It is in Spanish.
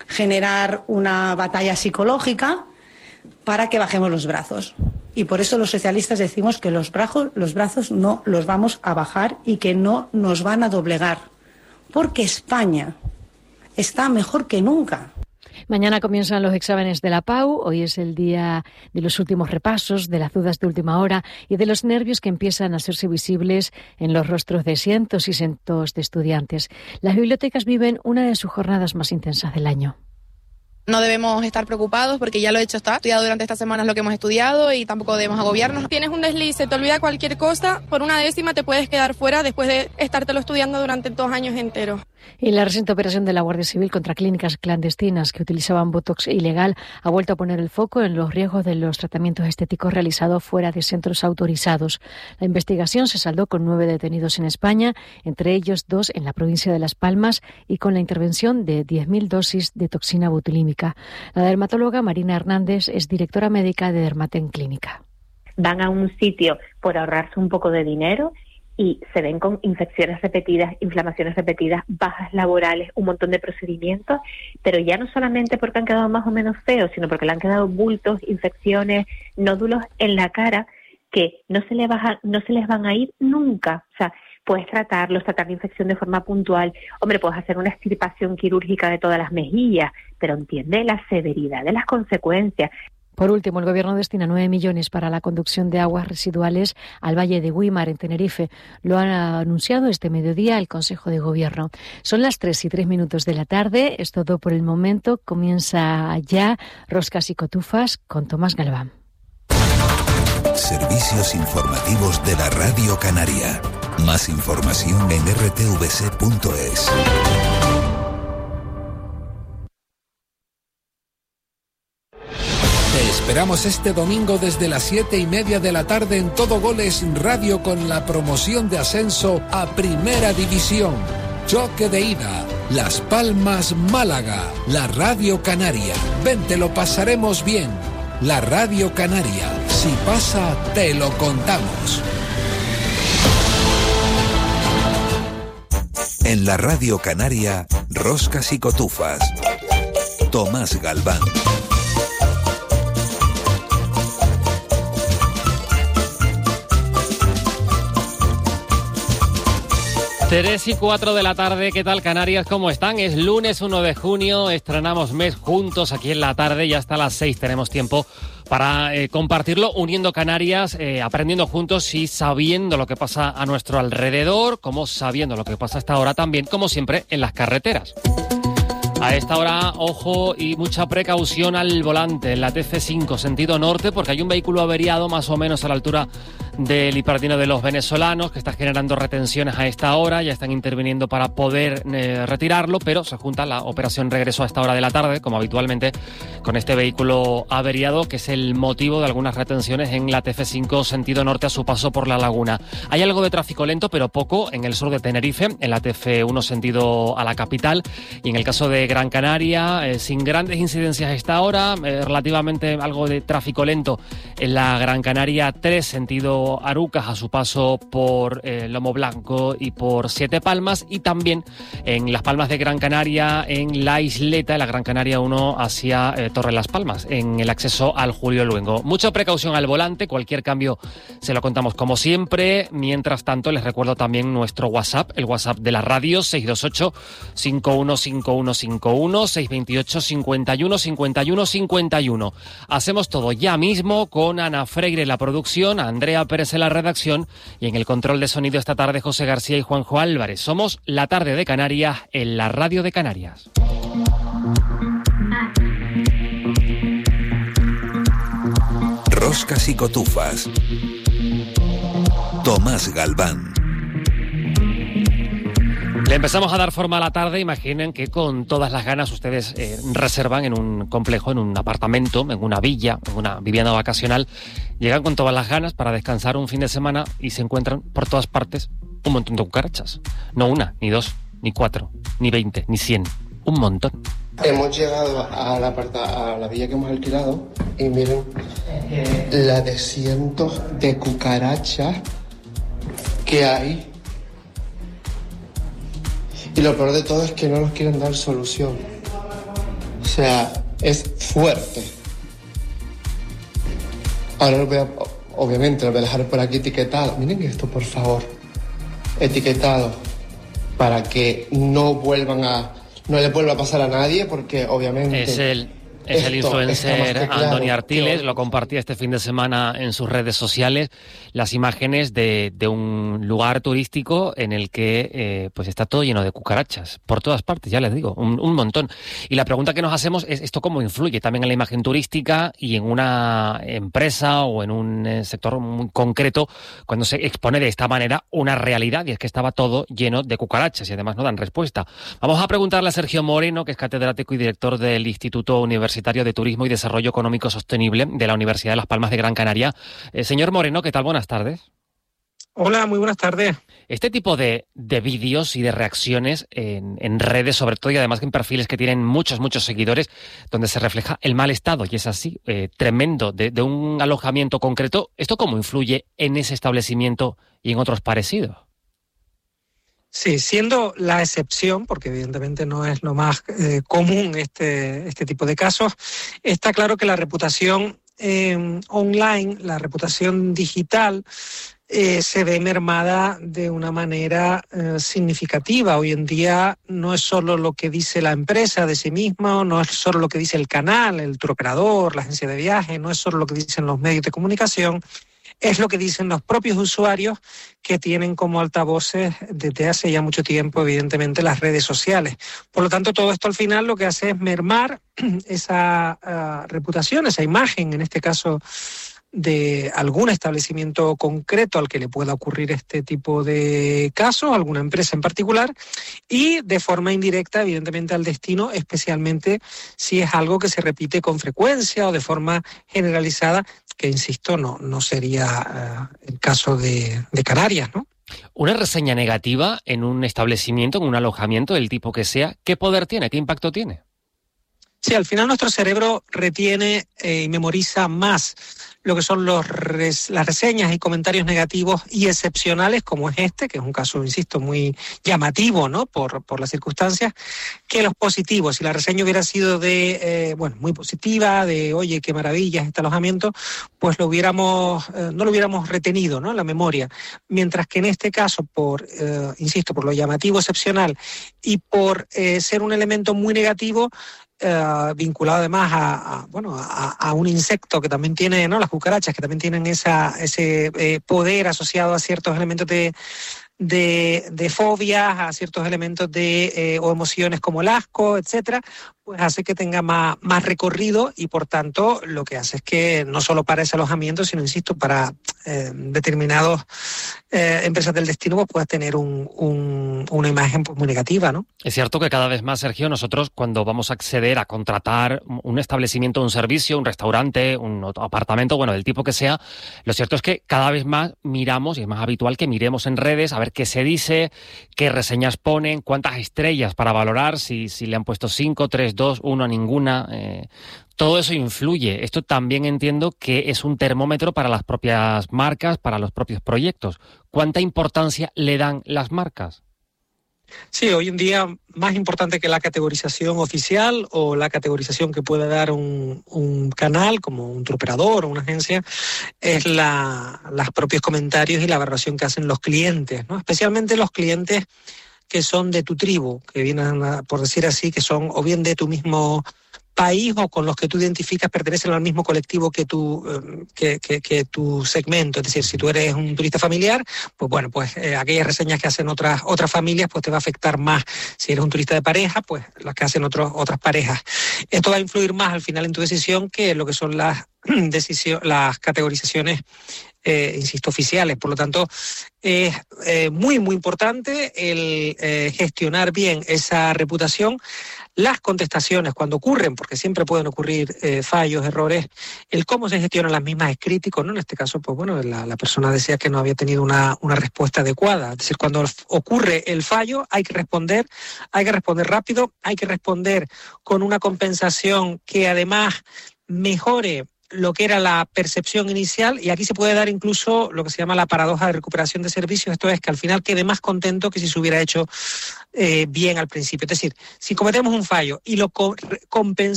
generar una batalla psicológica para que bajemos los brazos. Y por eso los socialistas decimos que los brazos no los vamos a bajar y que no nos van a doblegar, porque España está mejor que nunca. Mañana comienzan los exámenes de la PAU. Hoy es el día de los últimos repasos, de las dudas de última hora y de los nervios que empiezan a hacerse visibles en los rostros de cientos y cientos de estudiantes. Las bibliotecas viven una de sus jornadas más intensas del año. No debemos estar preocupados porque ya lo hecho está. He estudiado durante estas semanas lo que hemos estudiado y tampoco debemos agobiarnos. Tienes un desliz, se te olvida cualquier cosa, por una décima te puedes quedar fuera después de estártelo estudiando durante 2 años enteros. Y la reciente operación de la Guardia Civil contra clínicas clandestinas que utilizaban botox ilegal ha vuelto a poner el foco en los riesgos de los tratamientos estéticos realizados fuera de centros autorizados. La investigación se saldó con 9 detenidos en España, entre ellos 2 en la provincia de Las Palmas y con la intervención de 10.000 dosis de toxina botulínica. La dermatóloga Marina Hernández es directora médica de Dermaten Clínica. Van a un sitio por ahorrarse un poco de dinero y se ven con infecciones repetidas, inflamaciones repetidas, bajas laborales, un montón de procedimientos, pero ya no solamente porque han quedado más o menos feos, sino porque le han quedado bultos, infecciones, nódulos en la cara que no se les van a ir nunca. O sea, puedes tratar la infección de forma puntual. Hombre, puedes hacer una extirpación quirúrgica de todas las mejillas, pero entiende la severidad de las consecuencias. Por último, el Gobierno destina 9 millones para la conducción de aguas residuales al Valle de Güímar, en Tenerife. Lo ha anunciado este mediodía el Consejo de Gobierno. Son las 3:03 de la tarde. Es todo por el momento. Comienza ya Roscas y Cotufas con Tomás Galván. Servicios informativos de la Radio Canaria. Más información en rtvc.es. Te esperamos este domingo desde las 7:30 de la tarde en Todo Goles Radio con la promoción de ascenso a Primera División. Choque de ida, Las Palmas, Málaga, la Radio Canaria. Ven, te lo pasaremos bien. La Radio Canaria, si pasa, te lo contamos. En la Radio Canaria, Roscas y Cotufas. Tomás Galván. 3:04 de la tarde, ¿qué tal Canarias? ¿Cómo están? Es lunes 1 de junio, estrenamos mes juntos aquí en la tarde y hasta las 6 tenemos tiempo para compartirlo, uniendo Canarias, aprendiendo juntos y sabiendo lo que pasa a nuestro alrededor, como sabiendo lo que pasa hasta ahora también, como siempre, en las carreteras. A esta hora, ojo y mucha precaución al volante en la TC5, sentido norte, porque hay un vehículo averiado más o menos a la altura del Hiperdino de los Venezolanos, que está generando retenciones a esta hora, ya están interviniendo para poder retirarlo, pero se junta la operación regreso a esta hora de la tarde, como habitualmente, con este vehículo averiado, que es el motivo de algunas retenciones en la TC5, sentido norte, a su paso por la laguna. Hay algo de tráfico lento, pero poco, en el sur de Tenerife, en la TF1 sentido a la capital, y en el caso de Gran Canaria, sin grandes incidencias a esta hora, relativamente algo de tráfico lento en la Gran Canaria 3, sentido Arucas, a su paso por Lomo Blanco y por Siete Palmas, y también en Las Palmas de Gran Canaria, en la isleta, en la Gran Canaria 1 hacia Torre Las Palmas, en el acceso al Julio Luengo. Mucha precaución al volante, cualquier cambio se lo contamos como siempre. Mientras tanto, les recuerdo también nuestro WhatsApp, el WhatsApp de la radio, 628-515151, 628-515151. Hacemos todo ya mismo con Ana Freire en la producción, Andrea Pérez en la redacción y en el control de sonido esta tarde José García y Juanjo Álvarez. Somos La Tarde de Canarias en la Radio de Canarias. Roscas y Cotufas. Tomás Galván. Le empezamos a dar forma a la tarde. Imaginen que con todas las ganas ustedes reservan en un complejo, en un apartamento, en una villa, en una vivienda vacacional. Llegan con todas las ganas para descansar un fin de semana y se encuentran por todas partes un montón de cucarachas. No una, ni dos, ni 4, ni 20, ni 100. Un montón. Hemos llegado a la villa que hemos alquilado y miren la de cientos de cucarachas que hay. Y lo peor de todo es que no nos quieren dar solución. sea, es fuerte. Ahora obviamente lo voy a dejar por aquí etiquetado. Miren esto, por favor. Etiquetado. Para que no le vuelva a pasar a nadie, porque obviamente... Es el influencer Andoni Artiles, lo compartía este fin de semana en sus redes sociales, las imágenes de un lugar turístico en el que pues está todo lleno de cucarachas, por todas partes, ya les digo, un montón. Y la pregunta que nos hacemos es esto cómo influye también en la imagen turística y en una empresa o en un sector muy concreto cuando se expone de esta manera una realidad, y es que estaba todo lleno de cucarachas y además no dan respuesta. Vamos a preguntarle a Sergio Moreno, que es catedrático y director del Instituto Universitario de Turismo y Desarrollo Económico Sostenible de la Universidad de Las Palmas de Gran Canaria. Señor Moreno, ¿qué tal? Buenas tardes. Hola, muy buenas tardes. Este tipo de vídeos y de reacciones en redes, sobre todo, y además en perfiles que tienen muchos seguidores, donde se refleja el mal estado, y es así, tremendo, de un alojamiento concreto, ¿esto cómo influye en ese establecimiento y en otros parecidos? Sí, siendo la excepción, porque evidentemente no es lo más común este tipo de casos, está claro que la reputación online, la reputación digital, se ve mermada de una manera significativa. Hoy en día no es solo lo que dice la empresa de sí misma, no es solo lo que dice el canal, el turoperador, la agencia de viaje, no es solo lo que dicen los medios de comunicación, es lo que dicen los propios usuarios, que tienen como altavoces desde hace ya mucho tiempo, evidentemente, las redes sociales. Por lo tanto, todo esto al final lo que hace es mermar esa reputación, esa imagen, en este caso, de algún establecimiento concreto al que le pueda ocurrir este tipo de casos, alguna empresa en particular, y de forma indirecta, evidentemente, al destino, especialmente si es algo que se repite con frecuencia o de forma generalizada, que, insisto, no sería el caso de Canarias, ¿no? Una reseña negativa en un establecimiento, en un alojamiento, del tipo que sea, ¿qué poder tiene? ¿Qué impacto tiene? Sí, al final nuestro cerebro retiene y memoriza más lo que son las reseñas y comentarios negativos y excepcionales, como es este, que es un caso, insisto, muy llamativo, ¿no?, por las circunstancias, que los positivos. Si la reseña hubiera sido muy positiva, de oye, qué maravilla es este alojamiento, pues no lo hubiéramos retenido, ¿no?, en la memoria. Mientras que en este caso, por lo llamativo, excepcional, y por ser un elemento muy negativo, vinculado además a un insecto que también tiene, ¿no?, las cucarachas, que también tienen ese poder asociado a ciertos elementos de fobias, a ciertos elementos o emociones como el asco, etcétera, pues hace que tenga más recorrido, y por tanto lo que hace es que no solo para ese alojamiento, sino, insisto, para determinados empresas del destino, pues pueda tener una imagen pues muy negativa, ¿no? Es cierto que cada vez más, Sergio, nosotros cuando vamos a acceder a contratar un establecimiento, un servicio, un restaurante, un apartamento, del tipo que sea, lo cierto es que cada vez más miramos, y es más habitual que miremos en redes a ver qué se dice, qué reseñas ponen, cuántas estrellas para valorar, si le han puesto 5, 3, 2, 1, ninguna. Todo eso influye. Esto también entiendo que es un termómetro para las propias marcas, para los propios proyectos. ¿Cuánta importancia le dan las marcas? Sí, hoy en día, más importante que la categorización oficial o la categorización que pueda dar un canal como un turoperador o una agencia, es los propios comentarios y la valoración que hacen los clientes, ¿no? Especialmente los clientes que son de tu tribu, que vienen, por decir así, que son o bien de tu mismo país o con los que tú identificas pertenecen al mismo colectivo que tu segmento. Es decir, si tú eres un turista familiar, pues aquellas reseñas que hacen otras familias, pues te va a afectar más. Si eres un turista de pareja, pues las que hacen otras parejas. Esto va a influir más al final en tu decisión que lo que son las categorizaciones, insisto, oficiales. Por lo tanto, es muy importante el gestionar bien esa reputación. Las contestaciones, cuando ocurren, porque siempre pueden ocurrir fallos, errores, el cómo se gestionan las mismas es crítico, ¿no? En este caso, pues la persona decía que no había tenido una respuesta adecuada. Es decir, cuando ocurre el fallo, hay que responder rápido, hay que responder con una compensación que además mejore lo que era la percepción inicial, y aquí se puede dar incluso lo que se llama la paradoja de recuperación de servicios. Esto es que al final quede más contento que si se hubiera hecho bien al principio. Es decir, si cometemos un fallo y lo compensamos